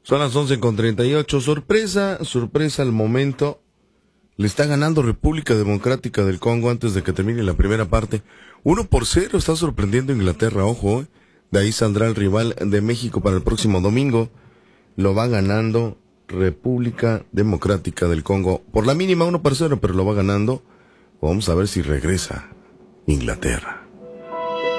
Son las 11:38. Sorpresa al momento. Le está ganando República Democrática del Congo antes de que termine la primera parte. 1-0 está sorprendiendo Inglaterra, ojo. De ahí saldrá el rival de México para el próximo domingo. Lo va ganando República Democrática del Congo. Por la mínima 1-0, pero lo va ganando. Vamos a ver si regresa Inglaterra.